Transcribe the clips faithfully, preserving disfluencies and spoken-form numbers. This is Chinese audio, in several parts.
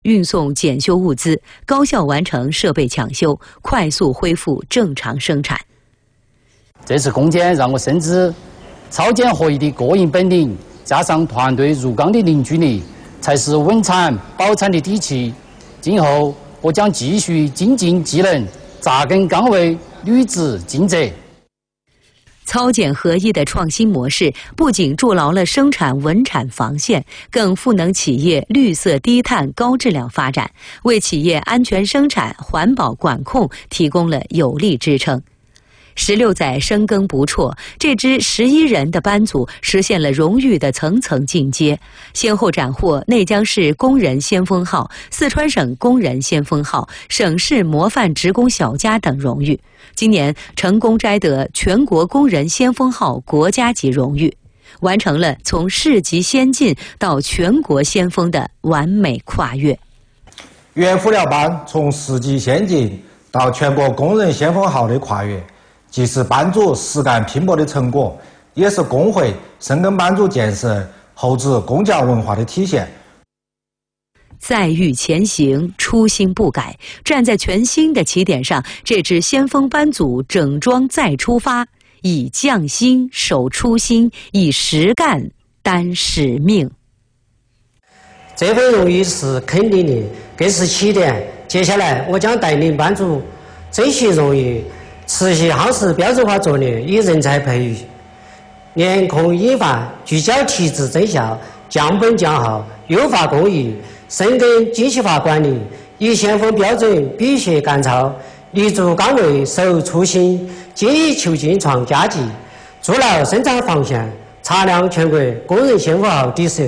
运送检修物资，高效完成设备抢修，快速恢复正常生产。 这次攻坚让我深知，超检合一的个人本领，加上团队入岗的凝聚力，才是稳产保产的底气。今后我将继续精进技能，扎根岗位，履职尽责。 操检合一的创新模式不仅筑牢了生产稳产防线，更赋能企业绿色低碳高质量发展，为企业安全生产、环保管控提供了有力支撑。十六载深耕不辍，这支十一人的班组实现了荣誉的层层进阶，先后斩获内江市工人先锋号、四川省工人先锋号、省市模范职工小家等荣誉。今年成功摘得全国工人先锋号国家级荣誉，完成了从市级先进到全国先锋的完美跨越。 原辅料班从市级先进到全国工人先锋号的跨越，既是班组实干拼搏的成果，也是工会深耕班组建设、厚植工匠文化的体现。 再遇前行，初心不改，站在全新的起点上，这支先锋班组整装再出发，以匠心守初心，以实干担使命。 这份荣誉是肯定的，更是起点。接下来，我将带领班组珍惜荣誉，持续夯实标准化作业与人才培育，联控引发，聚焦提质增效，降本降耗，优化工艺，深耕精细化管理，以先锋标准比学赶超，立足岗位守初心，精益求精创佳绩，筑牢生产防线，擦亮全国工人先锋号底色。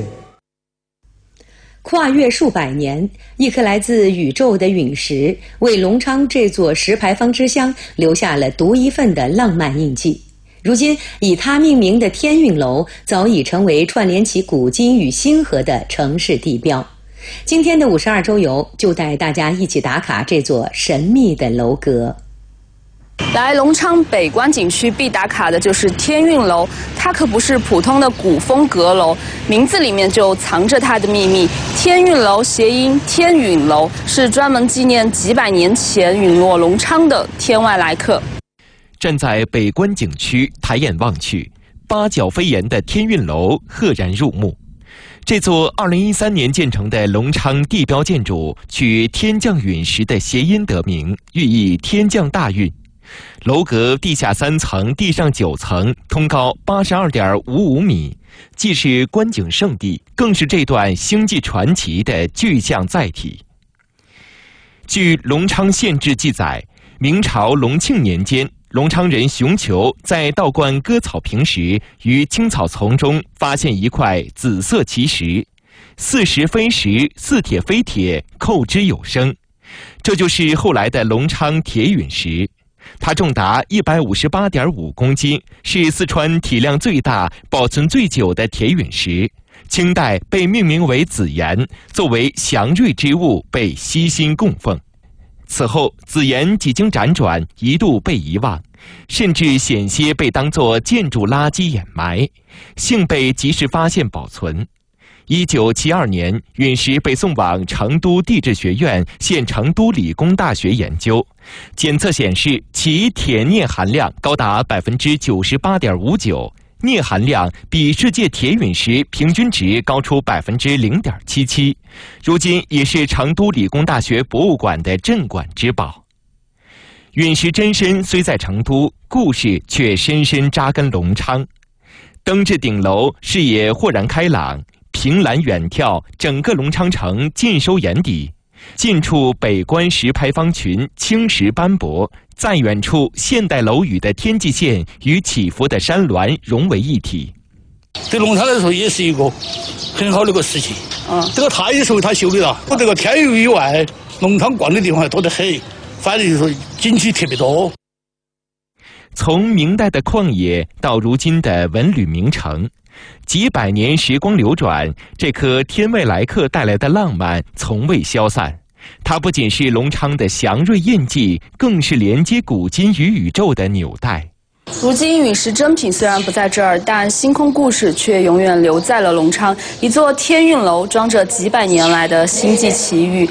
跨越数百年，一颗来自宇宙的陨石，为隆昌这座石牌坊之乡留下了独一份的浪漫印记。如今，以它命名的天运楼早已成为串联起古今与星河的城市地标。今天的五十二周游就带大家一起打卡这座神秘的楼阁。 来隆昌北关景区必打卡的就是天运楼，它可不是普通的古风阁楼，名字里面就藏着它的秘密。天运楼谐音天陨楼，是专门纪念几百年前陨落隆昌的天外来客。 站在北关景区抬眼望去，八角飞檐的天运楼赫然入目。这座二零一三年建成的隆昌地标建筑，取天降陨石的谐音得名，寓意天降大运。楼阁地下三层，地上九层，通高八十二点五五米，既是观景胜地，更是这段星际传奇的具象载体。据隆昌县志记载，明朝隆庆年间，隆昌人熊求在道观割草坪时，于青草丛中发现一块紫色奇石，似石非石，似铁非铁，扣之有声，这就是后来的隆昌铁陨石。它重达一百五十八点五公斤，是四川体量最大、保存最久的铁陨石。清代被命名为紫岩，作为祥瑞之物被悉心供奉。此后，紫岩几经辗转，一度被遗忘，甚至险些被当作建筑垃圾掩埋，幸被及时发现保存。一九七二年，陨石被送往成都地质学院现成都理工大学研究，检测显示其铁镍含量高达百分之九十八点五九，镍含量比世界铁陨石平均值高出百分之零点七七，如今也是成都理工大学博物馆的镇馆之宝。陨石真身虽在成都，故事却深深扎根隆昌。登至顶楼，视野豁然开朗。凭栏远眺，整个隆昌城尽收眼底。近处北关石牌坊群青石斑驳，再远处现代楼宇的天际线与起伏的山峦融为一体。 对隆昌来说也是一个很好的一个事情。啊，这个塔也是为他修的了。我这个天运以外，隆昌逛的地方还多得很，反正就是说景区特别多。 从明代的旷野到如今的文旅名城，几百年时光流转，这颗天外来客带来的浪漫从未消散。它不仅是隆昌的祥瑞印记，更是连接古今与宇宙的纽带。 如今陨石珍品虽然不在这儿，但星空故事却永远留在了隆昌。一座天运楼，装着几百年来的星际奇遇。